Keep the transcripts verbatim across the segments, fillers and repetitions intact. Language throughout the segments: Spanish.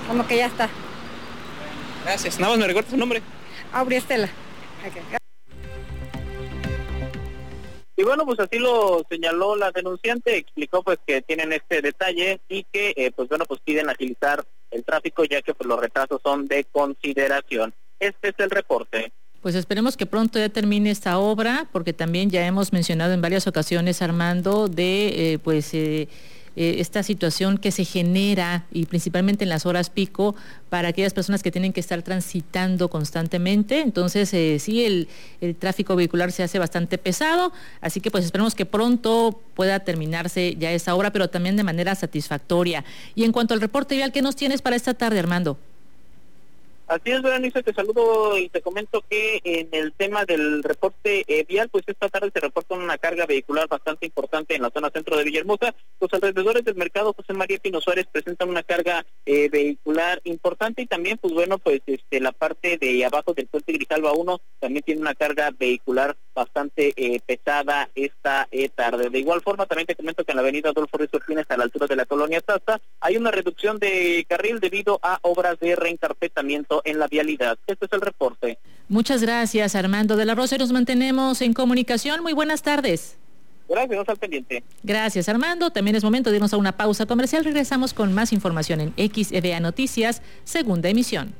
como que ya está. Gracias. Nada más me recuerdas su nombre. Aurea Estela. Okay. Y bueno, pues así lo señaló la denunciante, explicó pues que tienen este detalle y que eh, pues bueno, pues piden agilizar el tráfico ya que pues los retrasos son de consideración. Este es el reporte. Pues esperemos que pronto ya termine esta obra, porque también ya hemos mencionado en varias ocasiones, Armando, de eh, pues eh, eh, esta situación que se genera, y principalmente en las horas pico, para aquellas personas que tienen que estar transitando constantemente. Entonces, eh, sí, el, el tráfico vehicular se hace bastante pesado, así que pues esperemos que pronto pueda terminarse ya esa obra, pero también de manera satisfactoria. Y en cuanto al reporte vial, ¿qué nos tienes para esta tarde, Armando? Así es, Berenice, te saludo y te comento que en el tema del reporte eh, vial, pues esta tarde se reporta una carga vehicular bastante importante en la zona centro de Villahermosa. Los alrededores del mercado José María Pino Suárez presentan una carga eh, vehicular importante, y también, pues bueno, pues este la parte de abajo del puente Grijalva uno también tiene una carga vehicular bastante eh, pesada esta eh, tarde. De igual forma, también te comento que en la avenida Adolfo Ruiz Ortínez, a la altura de la colonia Tasta, hay una reducción de carril debido a obras de reencarpetamiento en la vialidad. Este es el reporte. Muchas gracias, Armando de la Rosa. Nos mantenemos en comunicación. Muy buenas tardes. Gracias, al pendiente. Gracias, Armando. También es momento de irnos a una pausa comercial. Regresamos con más información en X E V A Noticias, segunda emisión.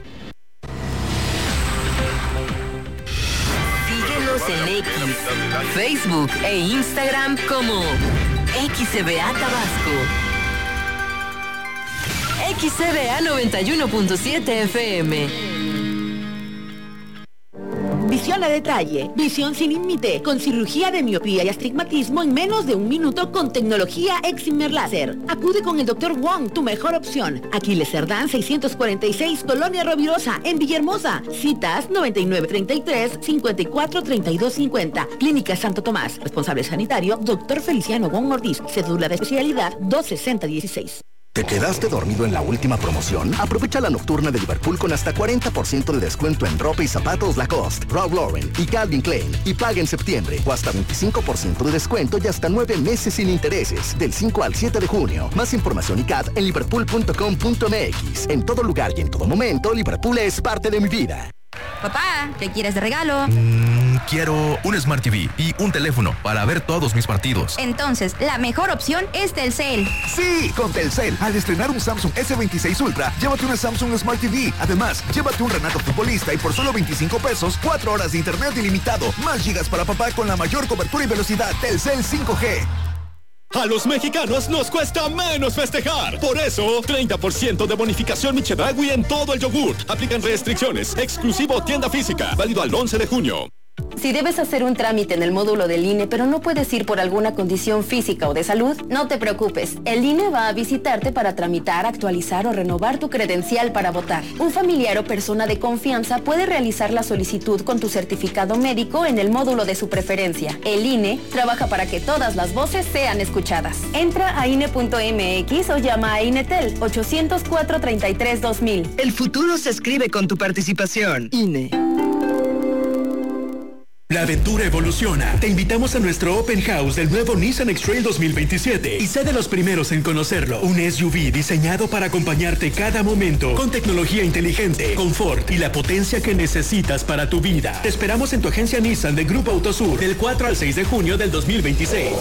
Síguenos en X, Facebook e Instagram como X E V A Tabasco. X E V A noventa y uno punto siete F M. Visión a detalle, visión sin límite, con cirugía de miopía y astigmatismo en menos de un minuto con tecnología Excimer Láser. Acude con el doctor Wong, tu mejor opción. Aquiles Cerdán seiscientos cuarenta y seis, Colonia Rovirosa, en Villahermosa. Citas noventa y nueve treinta y tres, cincuenta y cuatro treinta y dos cincuenta. Clínica Santo Tomás. Responsable sanitario, doctor Feliciano Wong Ortiz. Cédula de especialidad dos sesenta dieciséis. ¿Te quedaste dormido en la última promoción? Aprovecha la nocturna de Liverpool con hasta cuarenta por ciento de descuento en ropa y zapatos Lacoste, Ralph Lauren y Calvin Klein. Y paga en septiembre, o hasta veinticinco por ciento de descuento y hasta nueve meses sin intereses, del cinco al siete de junio. Más información y C A D en liverpool punto com punto m x. En todo lugar y en todo momento, Liverpool es parte de mi vida. Papá, ¿qué quieres de regalo? Mm, quiero un Smart T V y un teléfono para ver todos mis partidos. Entonces, la mejor opción es Telcel. Sí, con Telcel. Al estrenar un Samsung S veintiséis Ultra, llévate una Samsung Smart T V. Además, llévate un Renato Futbolista y por solo veinticinco pesos, cuatro horas de internet ilimitado. Más gigas para papá con la mayor cobertura y velocidad. Telcel cinco G. A los mexicanos nos cuesta menos festejar. Por eso, treinta por ciento de bonificación Michedragui en todo el yogurt. Aplican restricciones. Exclusivo tienda física. Válido al once de junio. Si debes hacer un trámite en el módulo del I N E, pero no puedes ir por alguna condición física o de salud, no te preocupes. El I N E va a visitarte para tramitar, actualizar o renovar tu credencial para votar. Un familiar o persona de confianza puede realizar la solicitud con tu certificado médico en el módulo de su preferencia. El I N E trabaja para que todas las voces sean escuchadas. Entra a I N E punto m x o llama a INETEL ochocientos cuatro treinta y tres dos mil. El futuro se escribe con tu participación. I N E. La aventura evoluciona. Te invitamos a nuestro Open House del nuevo Nissan X-Trail dos mil veintisiete y sé de los primeros en conocerlo. Un S U V diseñado para acompañarte cada momento con tecnología inteligente, confort y la potencia que necesitas para tu vida. Te esperamos en tu agencia Nissan de Grupo Autosur del cuatro al seis de junio del dos mil veintiséis.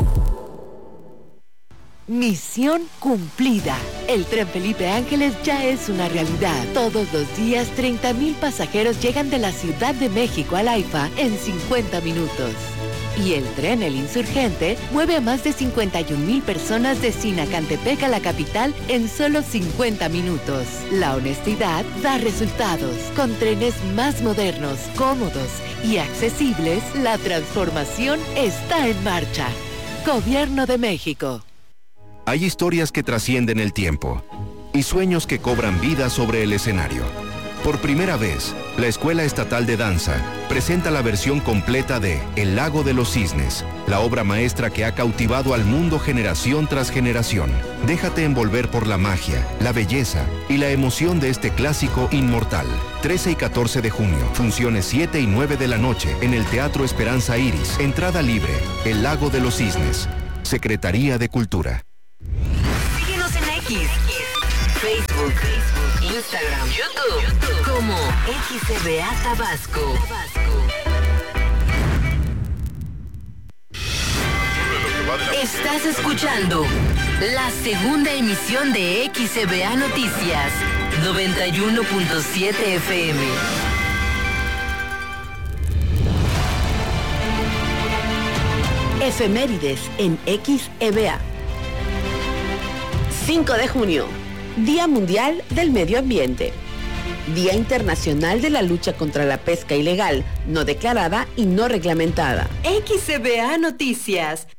Misión cumplida. El tren Felipe Ángeles ya es una realidad. Todos los días, treinta mil pasajeros llegan de la Ciudad de México al AIFA en cincuenta minutos. Y el tren El Insurgente mueve a más de cincuenta y un mil personas de Sinacantepec a la capital en solo cincuenta minutos. La honestidad da resultados. Con trenes más modernos, cómodos y accesibles, la transformación está en marcha. Gobierno de México. Hay historias que trascienden el tiempo y sueños que cobran vida sobre el escenario. Por primera vez, la Escuela Estatal de Danza presenta la versión completa de El Lago de los Cisnes, la obra maestra que ha cautivado al mundo generación tras generación. Déjate envolver por la magia, la belleza y la emoción de este clásico inmortal. trece y catorce de junio, funciones siete y nueve de la noche en el Teatro Esperanza Iris. Entrada libre. El Lago de los Cisnes. Secretaría de Cultura. Síguenos en X, Facebook Facebook, Facebook, Instagram, YouTube, como X C B A Tabasco. Estás escuchando la segunda emisión de X C B A Noticias, noventa y uno punto siete F M. Efemérides en X E B A. cinco de junio, Día Mundial del Medio Ambiente. Día Internacional de la Lucha contra la Pesca Ilegal, no declarada y no reglamentada. X C B A Noticias,